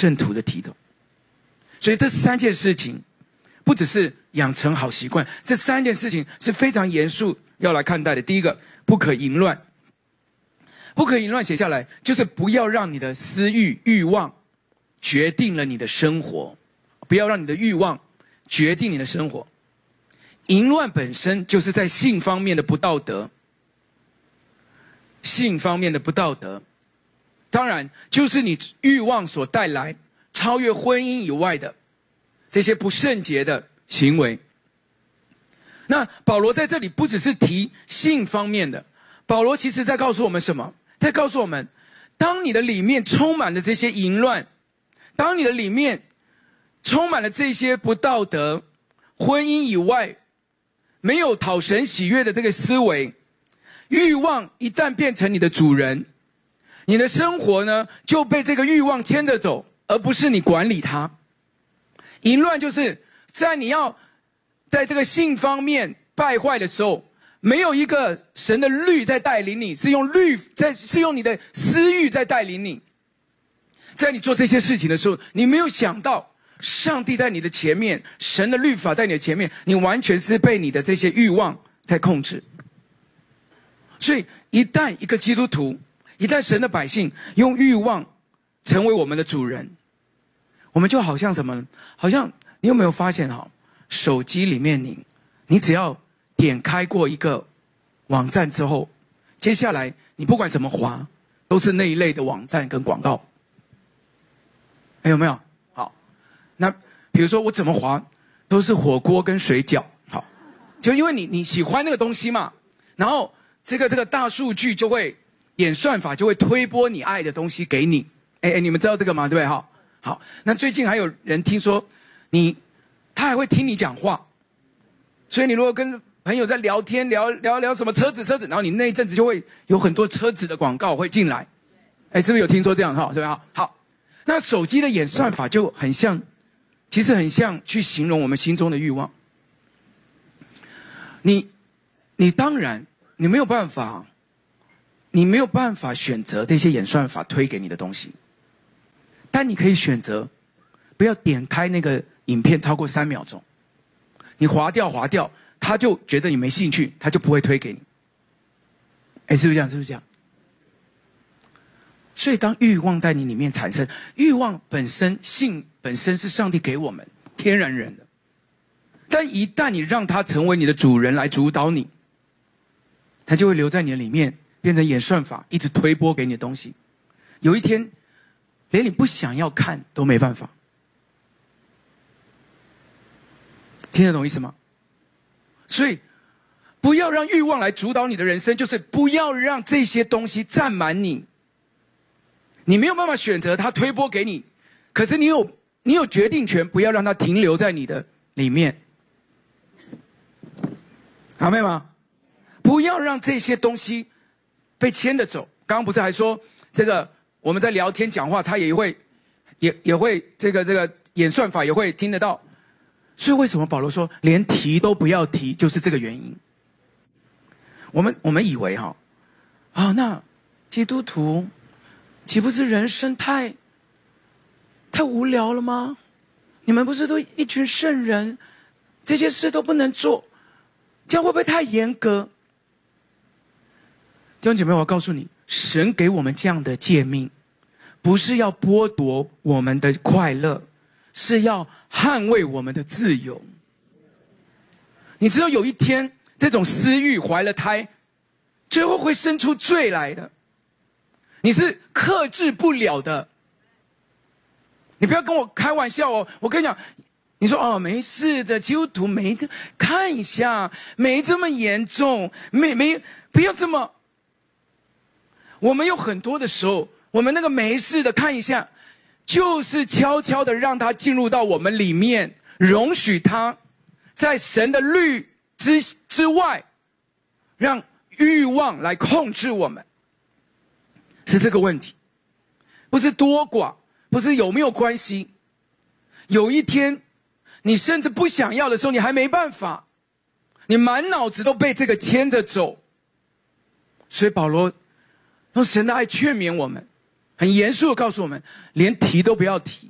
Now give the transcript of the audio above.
圣徒的体统。所以这3件事情，不只是养成好习惯，这3件事情是非常严肃要来看待的。第一个，不可淫乱。不可淫乱写下来，就是不要让你的私欲、欲望决定了你的生活，不要让你的欲望决定你的生活。淫乱本身就是在性方面的不道德，性方面的不道德，当然就是你欲望所带来超越婚姻以外的这些不圣洁的行为。那保罗在这里不只是提性方面的，保罗其实在告诉我们什么？在告诉我们，当你的里面充满了这些淫乱，当你的里面充满了这些不道德、婚姻以外没有讨神喜悦的这个思维，欲望一旦变成你的主人，你的生活呢就被这个欲望牵着走，而不是你管理它。淫乱就是在你要在这个性方面败坏的时候，没有一个神的律在带领你，是用你的私欲在带领你。在你做这些事情的时候，你没有想到上帝在你的前面，神的律法在你的前面，你完全是被你的这些欲望在控制。所以一旦一个基督徒，一旦神的百姓用欲望成为我们的主人，我们就好像什么？好像你有没有发现手机里面你只要点开过一个网站之后，接下来你不管怎么滑，都是那一类的网站跟广告。有没有？好，那比如说我怎么滑，都是火锅跟水饺。好，就因为你喜欢那个东西嘛，然后这个大数据就会演算法就会推播你爱的东西给你。你们知道这个吗？对不对？好，那最近还有人听说他还会听你讲话，所以你如果跟朋友在聊天，聊什么车子，然后你那一阵子就会有很多车子的广告会进来。是不是有听说这样？是吧？好，那手机的演算法就很像，其实很像去形容我们心中的欲望。你当然你没有办法选择这些演算法推给你的东西，但你可以选择不要点开那个影片超过3秒钟，你滑掉，他就觉得你没兴趣，他就不会推给你。是不是这样？是不是这样？所以当欲望在你里面产生，欲望本身，性本身是上帝给我们天然人的，但一旦你让它成为你的主人来主导你，它就会留在你的里面，变成演算法一直推播给你的东西，有一天连你不想要看都没办法。听得懂意思吗？所以不要让欲望来主导你的人生，就是不要让这些东西占满你。你没有办法选择它推播给你，可是你有决定权，不要让它停留在你的里面。阿们吗？不要让这些东西被牵着走。刚刚不是还说这个我们在聊天讲话，它也会这个演算法也会听得到。所以为什么保罗说连提都不要提，就是这个原因。我们以为那基督徒岂不是人生太无聊了吗？你们不是都一群圣人，这些事都不能做，这样会不会太严格？弟兄姐妹，我要告诉你，神给我们这样的诫命，不是要剥夺我们的快乐，是要捍卫我们的自由。你知道有一天这种私欲怀了胎，最后会生出罪来的，你是克制不了的。你不要跟我开玩笑哦，我跟你讲，你说没事的，基督徒看一下，没这么严重，不要这么。我们有很多的时候，我们那个没事的看一下，就是悄悄的让他进入到我们里面，容许他在神的律之外，让欲望来控制我们，是这个问题，不是多寡，不是有没有关系。有一天你甚至不想要的时候，你还没办法，你满脑子都被这个牵着走。所以保罗用神的爱劝勉我们，很严肃的告诉我们，连提都不要提。